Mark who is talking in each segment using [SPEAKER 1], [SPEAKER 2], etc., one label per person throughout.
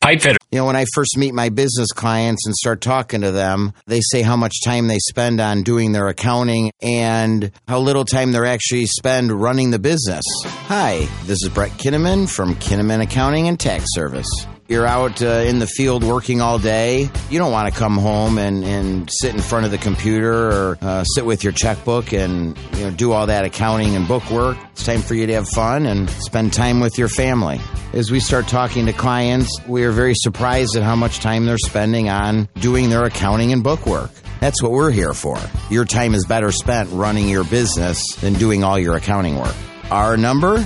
[SPEAKER 1] Pipe fitter.
[SPEAKER 2] When I first meet my business clients and start talking to them, they say how much time they spend on doing their accounting and how little time they actually spend running the business. Hi, this is Brett Kinnaman from Kinnaman Accounting and Tax Service. You're out in the field working all day. You don't want to come home and sit in front of the computer or sit with your checkbook and do all that accounting and book work. It's time for you to have fun and spend time with your family. As we start talking to clients, we are very surprised at how much time they're spending on doing their accounting and book work. That's what we're here for. Your time is better spent running your business than doing all your accounting work. Our number,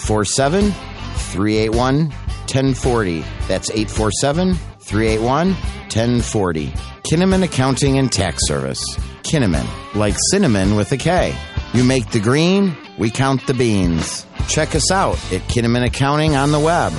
[SPEAKER 2] 847-381-1040. That's 847-381-1040. Kinnaman Accounting and Tax Service. Kinnaman, like cinnamon with a K. You make the green, we count the beans. Check us out at Kinnaman Accounting on the web.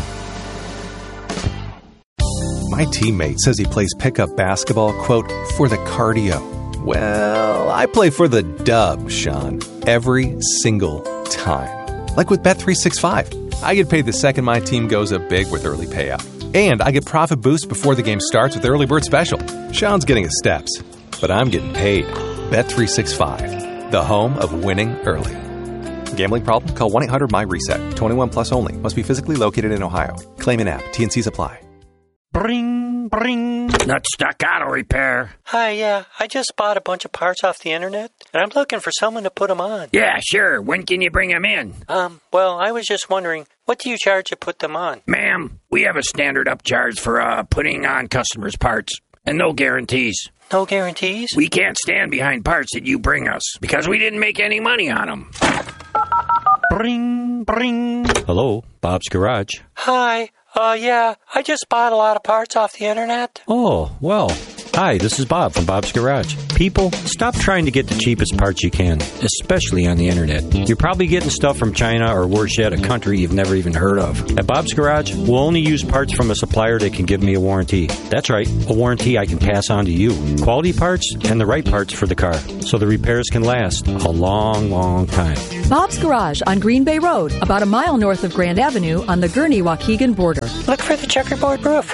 [SPEAKER 3] My teammate says he plays pickup basketball, quote, for the cardio. Well, I play for the dub, Sean, every single time. Like with Bet365. I get paid the second my team goes up big with early payout. And I get profit boost before the game starts with Early Bird Special. Sean's getting his steps, but I'm getting paid. Bet365, the home of winning early. Gambling problem? Call 1-800-MY-RESET. 21 plus only. Must be physically located in Ohio. Claim in app. T&Cs apply.
[SPEAKER 1] Bring, bring. Nutstuck Auto Repair.
[SPEAKER 4] Hi, yeah. I just bought a bunch of parts off the internet, and I'm looking for someone to put them on.
[SPEAKER 1] Yeah, sure. When can you bring them in?
[SPEAKER 4] Well, I was just wondering, what do you charge to put them on?
[SPEAKER 1] Ma'am, we have a standard upcharge for putting on customers' parts, and no guarantees.
[SPEAKER 4] No guarantees?
[SPEAKER 1] We can't stand behind parts that you bring us, because we didn't make any money on them. Bring, bring.
[SPEAKER 5] Hello, Bob's Garage.
[SPEAKER 4] Hi. Yeah, I just bought a lot of parts off the internet.
[SPEAKER 5] Oh, well. Hi, this is Bob from Bob's Garage. People, stop trying to get the cheapest parts you can, especially on the internet. You're probably getting stuff from China or worse yet, a country you've never even heard of. At Bob's Garage, we'll only use parts from a supplier that can give me a warranty. That's right, a warranty I can pass on to you. Quality parts and the right parts for the car, so the repairs can last a long, long time.
[SPEAKER 6] Bob's Garage on Green Bay Road, about a mile north of Grand Avenue on the Gurnee-Waukegan border.
[SPEAKER 4] Look for the checkerboard roof.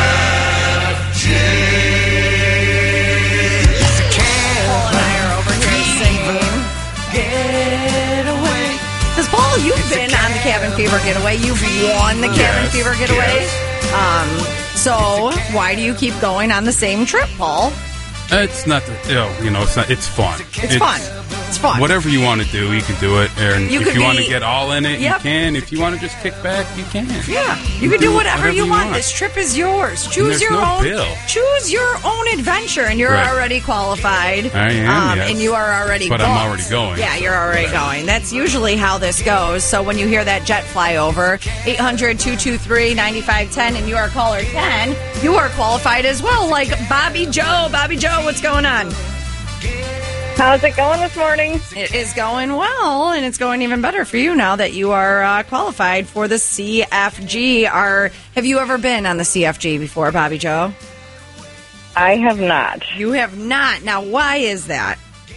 [SPEAKER 7] Because, Paul, you've been on the Cabin Fever Getaway. You've won the Cabin Fever Getaway. So why do you keep going on the same trip, Paul?
[SPEAKER 8] It's not, it's not. It's fun.
[SPEAKER 7] It's fun. It's fun.
[SPEAKER 8] Whatever you want to do, you can do it. And if you want to get all in it,
[SPEAKER 7] Yep.
[SPEAKER 8] you can. If you want to just kick back, you can.
[SPEAKER 7] Yeah, you can do whatever you want. This trip is yours. Choose your own.
[SPEAKER 8] Bill.
[SPEAKER 7] Choose your own adventure, and you're already qualified.
[SPEAKER 8] I am, yes.
[SPEAKER 7] And you are already.
[SPEAKER 8] But
[SPEAKER 7] booked.
[SPEAKER 8] I'm already going.
[SPEAKER 7] Yeah, you're already going. That's usually how this goes. So when you hear that jet fly over, 800-223-9510, and you are caller 10, you are qualified as well. Like Bobby Joe. Bobby Joe, what's going on?
[SPEAKER 9] How's it going this morning?
[SPEAKER 7] It is going well, and it's going even better for you now that you are qualified for the CFG. Have you ever been on the CFG before, Bobby Joe?
[SPEAKER 9] I have not.
[SPEAKER 7] You have not. Now, why is that?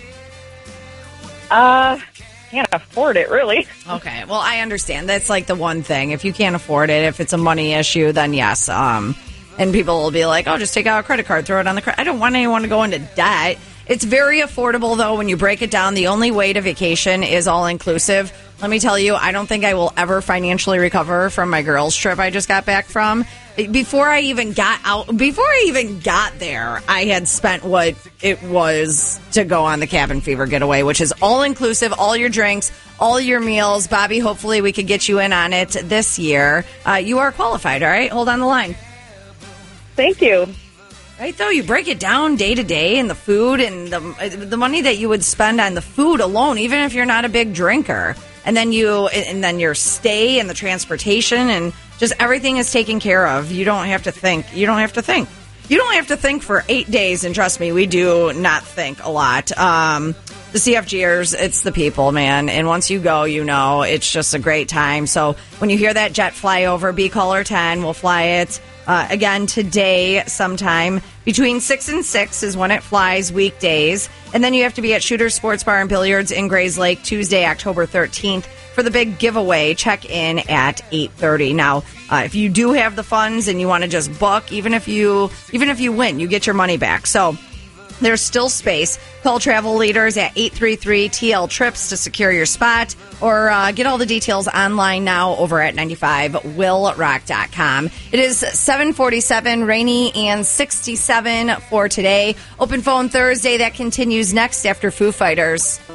[SPEAKER 9] Can't afford it, really.
[SPEAKER 7] Okay, well, I understand. That's like the one thing. If you can't afford it, if it's a money issue, then yes. And people will be like, oh, just take out a credit card, throw it on the credit. I don't want anyone to go into debt. It's very affordable, though, when you break it down. The only way to vacation is all-inclusive. Let me tell you, I don't think I will ever financially recover from my girls' trip I just got back from. Before I even got there, I had spent what it was to go on the Cabin Fever Getaway, which is all-inclusive, all your drinks, all your meals. Bobby, hopefully we could get you in on it this year. You are qualified, all right? Hold on the line.
[SPEAKER 9] Thank you.
[SPEAKER 7] Right, though, you break it down day to day, and the food and the money that you would spend on the food alone, even if you're not a big drinker, and then your stay and the transportation and just everything is taken care of. You don't have to think. You don't have to think for 8 days, and trust me, we do not think a lot. The CFGers, it's the people, man, and once you go, it's just a great time. So when you hear that jet fly over, be caller 10. We'll fly it. Again, today sometime between 6 and 6 is when it flies weekdays. And then you have to be at Shooter's Sports Bar and Billiards in Grays Lake Tuesday, October 13th for the big giveaway. Check in at 8:30. Now, if you do have the funds and you want to just book, even if you win, you get your money back. So there's still space. Call Travel Leaders at 833-TL-TRIPS to secure your spot, or get all the details online now over at 95willrock.com. It is 7:47, rainy and 67 for today. Open Phone Thursday, that continues next after Foo Fighters.